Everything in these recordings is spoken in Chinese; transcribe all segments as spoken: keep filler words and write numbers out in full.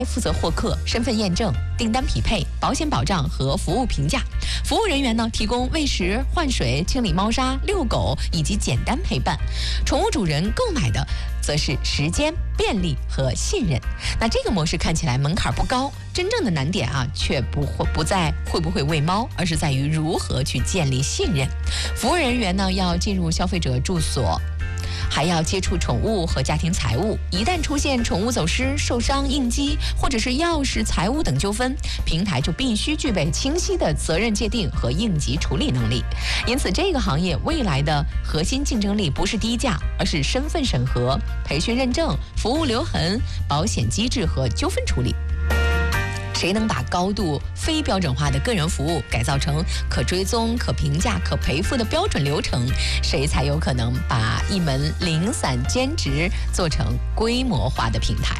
负责获客、身份验证、订单匹配、保险保障和服务评价。服务人员呢，提供喂食、换水、清理猫砂、遛狗以及简单陪伴。宠物主人购买的则是时间、便利和信任。那这个模式看起来门槛不高，真正的难点啊，却不会不在会不会喂猫，而是在于如何去建立信任。服务人员呢，要进入消费者住所，还要接触宠物和家庭财务，一旦出现宠物走失、受伤、应激，或者是钥匙、财务等纠纷，平台就必须具备清晰的责任界定和应急处理能力。因此，这个行业未来的核心竞争力不是低价，而是身份审核、培训认证、服务留痕、保险机制和纠纷处理。谁能把高度非标准化的个人服务改造成可追踪、可评价、可赔付的标准流程，谁才有可能把一门零散兼职做成规模化的平台。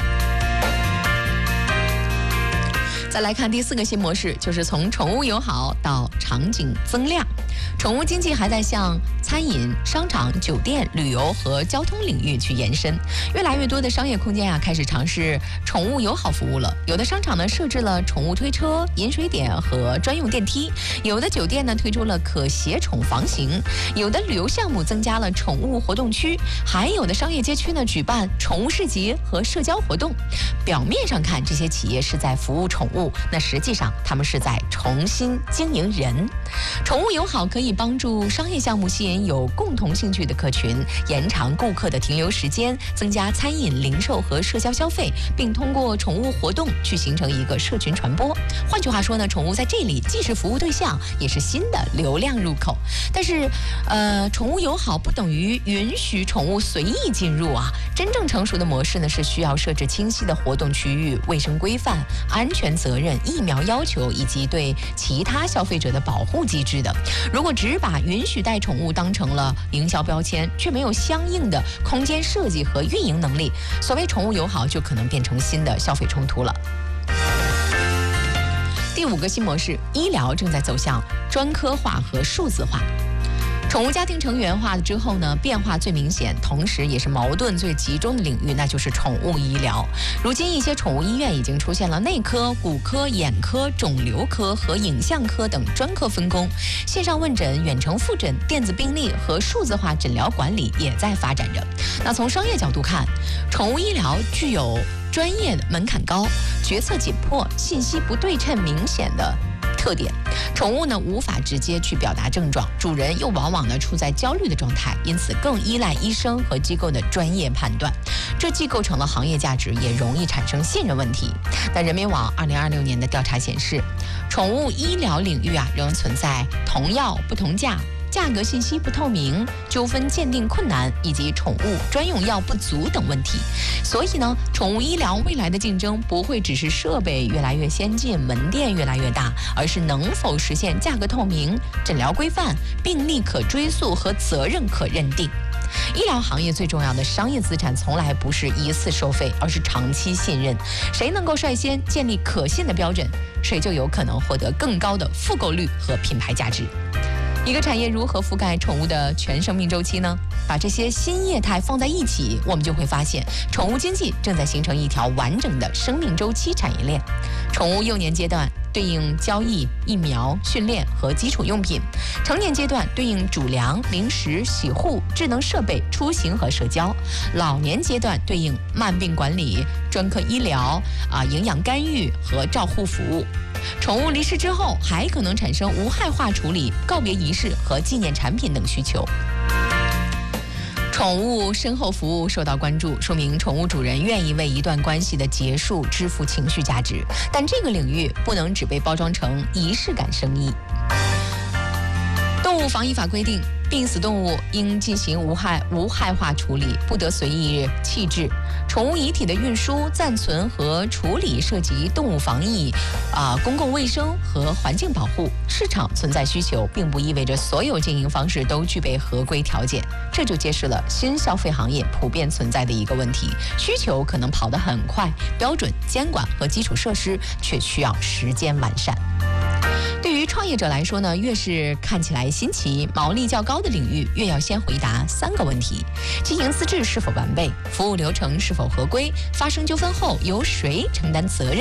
再来看第四个新模式，就是从宠物友好到场景增量。宠物经济还在向餐饮、商场、酒店、旅游和交通领域去延伸。越来越多的商业空间啊，开始尝试宠物友好服务了。有的商场呢，设置了宠物推车、饮水点和专用电梯；有的酒店呢，推出了可携宠房型；有的旅游项目增加了宠物活动区；还有的商业街区呢，举办宠物市集和社交活动。表面上看，这些企业是在服务宠物，那实际上他们是在重新经营人。宠物友好可以帮助商业项目吸引有共同兴趣的客群，延长顾客的停留时间，增加餐饮、零售和社交消费，并通过宠物活动去形成一个社群传播。换句话说呢，宠物在这里既是服务对象，也是新的流量入口。但是，呃，宠物友好不等于允许宠物随意进入啊。真正成熟的模式呢，是需要设置清晰的活动区域、卫生规范、安全责任、疫苗要求以及对其他消费者的保护机制的。如果只把允许带宠物当成了营销标签，却没有相应的空间设计和运营能力，所谓宠物友好就可能变成新的消费冲突了。第五个新模式，医疗正在走向专科化和数字化。宠物家庭成员化了之后呢，变化最明显，同时也是矛盾最集中的领域，那就是宠物医疗。如今，一些宠物医院已经出现了内科、骨科、眼科、肿瘤科和影像科等专科分工，线上问诊、远程复诊、电子病历和数字化诊疗管理也在发展着。那从商业角度看，宠物医疗具有专业的门槛高、决策紧迫、信息不对称明显的特点。宠物呢无法直接去表达症状，主人又往往呢处在焦虑的状态，因此更依赖医生和机构的专业判断。这既构成了行业价值，也容易产生信任问题。那人民网二零二六年的调查显示，宠物医疗领域啊仍存在同药不同价、价格信息不透明、纠纷鉴定困难以及宠物专用药不足等问题。所以呢，宠物医疗未来的竞争不会只是设备越来越先进、门店越来越大，而是能否实现价格透明、诊疗规范、病例可追溯和责任可认定。医疗行业最重要的商业资产从来不是一次收费，而是长期信任。谁能够率先建立可信的标准，谁就有可能获得更高的复购率和品牌价值。一个产业如何覆盖宠物的全生命周期呢？把这些新业态放在一起，我们就会发现，宠物经济正在形成一条完整的生命周期产业链。宠物幼年阶段对应交易、疫苗、训练和基础用品；成年阶段对应主粮、零食、洗护、智能设备、出行和社交；老年阶段对应慢病管理、专科医疗、啊营养干预和照护服务。宠物离世之后，还可能产生无害化处理、告别仪式和纪念产品等需求。宠物身后服务受到关注，说明宠物主人愿意为一段关系的结束支付情绪价值。但这个领域不能只被包装成仪式感生意。动物防疫法规定，病死动物应进行无害无害化处理，不得随意弃置。宠物遗体的运输、暂存和处理涉及动物防疫、啊、公共卫生和环境保护。市场存在需求，并不意味着所有经营方式都具备合规条件。这就揭示了新消费行业普遍存在的一个问题：需求可能跑得很快，标准、监管和基础设施却需要时间完善。 对于创业者来说呢，越是看起来新奇、毛利较高的领域，越要先回答三个问题：经营资质是否完备，服务流程是否合规，发生纠纷后由谁承担责任。